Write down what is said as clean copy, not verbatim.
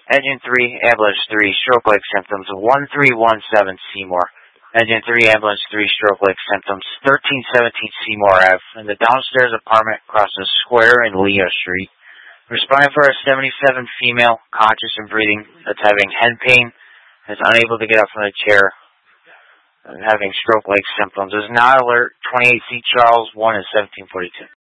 Engine 3, Ambulance 3, stroke-like symptoms, 1317 Seymour. Engine 3, Ambulance 3, stroke-like symptoms, 1317 Seymour Ave, in the downstairs apartment across the square in Leo Street. Responding for a 77 female, conscious and breathing, that's having head pain, is unable to get up from the chair, and having stroke-like symptoms. Is not alert, 28C Charles, 1 is 1742.